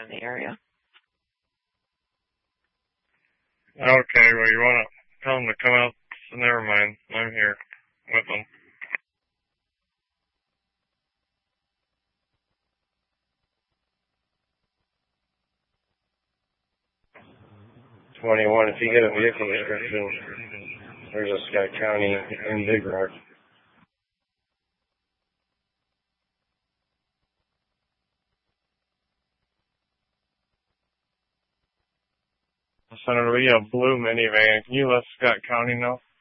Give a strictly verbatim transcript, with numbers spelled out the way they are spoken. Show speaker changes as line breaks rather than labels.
in the area.
Okay, well, you want to tell them to come out, so never mind. I'm here with them. twenty-one, if you get a vehicle description, there's a Scott County in Big Rock. Senator, we have a blue minivan. Can you let Scott County know?